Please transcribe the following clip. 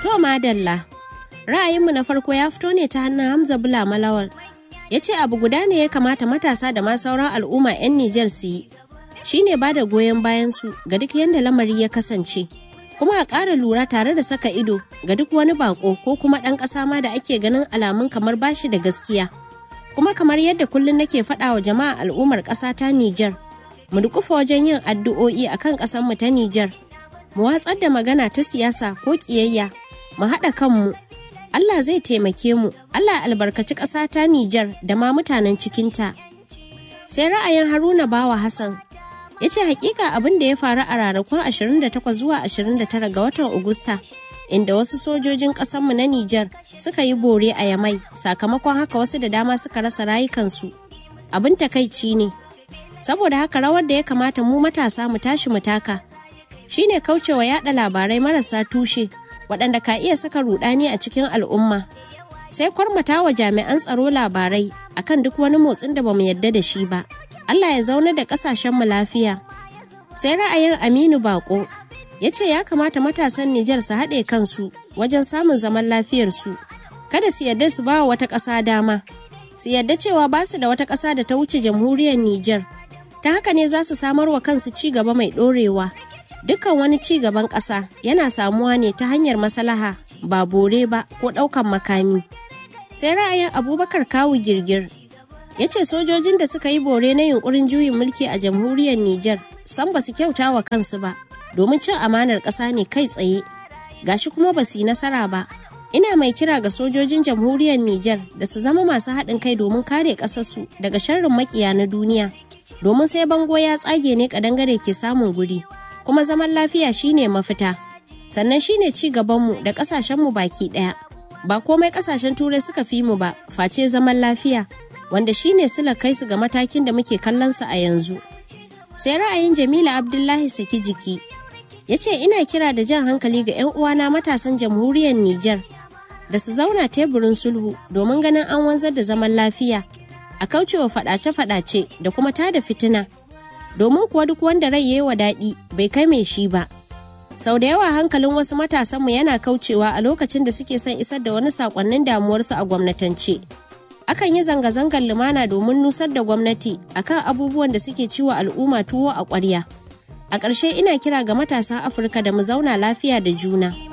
To madalla, ra'ayinmu na farko ya fito ne ta hannun Hamza Bula Malawal. Ya ce abu guda ne ya kamata matasa da ma sauran al'umma 'yan Nijar su yi, shi ne ba da goyon bayansu ga duk yadda lamari ya kasance. Kuma a ƙara lura tare da saka ido ga duk wani bako ko kuma ɗan ƙasa ma da ake ganin alamun kamar bashi da gaskiya. Kuma kamar yadda kullum nake faɗa wa jama'a al'ummar ƙasa ta Nijar, mu dukufa wajen yin addu'o'i akan ƙasarmu ta Nijar. Mu watsar da magana ta siyasa ko ƙiyayya, mu haɗa kanmu. Allah zai taimake mu, Allah albarkaci ƙasa ta Nijar da ma mutanen cikinta. Sai ra'ayin Haruna Bawa Hassan ya ce hakika abin da ya faru a ranakun 28 zuwa 29 ga watan Agusta, inda wasu sojojin ƙasarmu na Nijar suka yi bore a Yamai, sakamakon haka wasu da dama suka rasa rayukansu. Abin takaici ne. Saboda haka rawar da ya kamata mu matasa mu tashi mu taka shine kaucewa yaɗa labarai marasa tushe waɗanda ka iya saka rudani a cikin al'umma. Sai kwarmata wa jami'an tsaro labarai akan duk wani motsin da bamu yarda da shi ba. Allah ya zauna da ƙasashenmu lafiya. Sai ra'ayin Aminu Bako ya ce ya kamata matasan Nijar su haɗe kansu wajen samun zaman lafiyarsu. Kada su yarda su ba wa wata ƙasa dama. Su yarda cewa ba su da wata ƙasa da ta wuce jamhuriyar Nijar. Ta haka ne za su samar wa kansu ci gaba mai ɗorewa. Dukkan wani ci gaban ƙasa yana samuwa ne ta hanyar maslaha, ba bore ba ko ɗaukan makami. Sai ra'ayin Abubakar Kawu Girgir ya ce sojojin da suka yi bore na yunkurin juyin mulki a jamhuriyar Nijar san ba su kyauta wa kansu ba, domin cin amanar ƙasa ne kai tsaye. Gashi kuma ba su yi nasara ba. Ina mai kira ga sojojin jamhuriyar Nijar da su zama masu haɗin kai domin kare ƙasarsu daga sharrin makiya na duniya. Domin sai bango ya tsage ne kadangare ke samun guri, kuma zaman lafiya shine mafita. Sannan shine ci gabanmu da ƙasashenmu baki ɗaya. Ba komai ƙasashen turai suka fi mu ba, face zaman lafiya, wanda shine sila kai su ga matakin da muke kallon sa a yanzu. Sai ra'ayin Jamila Abdullahi Saki Jiki ya ce ina kira da jan hankali ga 'yan uwana matasan jamhuriyar Nijar da su zauna teburin sulhu domin ganin an wanzar da zaman lafiya, a kaucewa faɗace-faɗace da kuma tada fitina, domin kuwa duk wanda rai yayi wa daɗi bai kai mai shi ba. Sau da yawa hankalin wasu matasanmu yana kaucewa a lokacin da suke son isar da wani saƙonnin damuwarsu a gwamnatance. Akan yi zanga-zangar lumana domin nusar da gwamnati akan abubuwan da suke ciwa al'umma tuwo a ƙwarya. A ƙarshe ina kira ga matasan Afirka da mu zauna lafiya da juna.